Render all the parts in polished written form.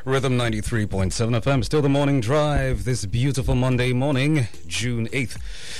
Rhythm 93.7 FM, still the morning drive this beautiful Monday morning, June 8th,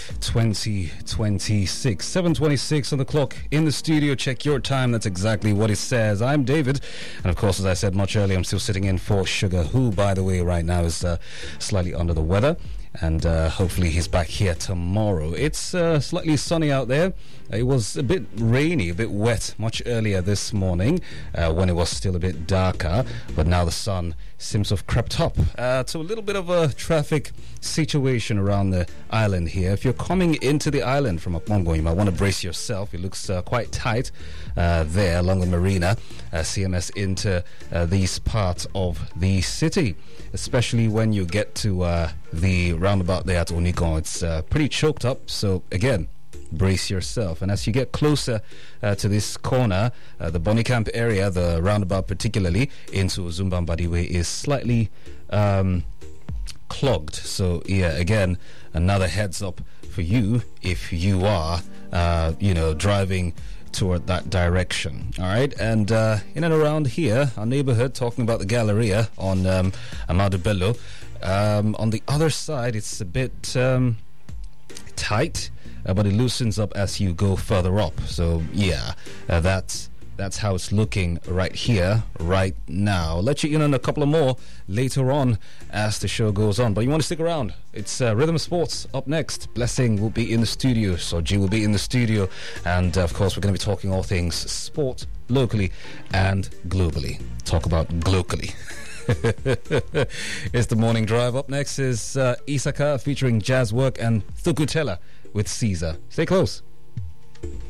2026. 7:26 on the clock in the studio. Check your time, that's exactly what it says. I'm David, and of course, as I said much earlier, I'm still sitting in for Sugar, who, by the way, right now is slightly under the weather. And hopefully he's back here tomorrow. It's slightly sunny out there. It was a bit rainy, a bit wet much earlier this morning when it was still a bit darker. But now the sun seems to have crept up to a little bit of a traffic situation around the island here. If you're coming into the island from Apongo, you might want to brace yourself. It looks quite tight there along the marina, CMS into these parts of the city, especially when you get to the roundabout there at Onikon. It's pretty choked up, so again, brace yourself. And as you get closer to this corner, the Bonnie Camp area, the roundabout particularly, into Zumbambadiwe is slightly clogged. So yeah, again, another heads up for you if you are, driving toward that direction. All right, and in and around here, our neighborhood, talking about the Galleria on Amado Bello. On the other side, it's a bit tight, but it loosens up as you go further up. So yeah, that's how it's looking right here, right now. I'll let you in on a couple of more later on as the show goes on. But you want to stick around. It's Rhythm Sports up next. Blessing will be in the studio. Soji will be in the studio. And, of course, we're going to be talking all things sport locally and globally. Talk about glocally. It's the morning drive. Up next is Isaka featuring Jazz Work and Thukutela with Caesar. Stay close.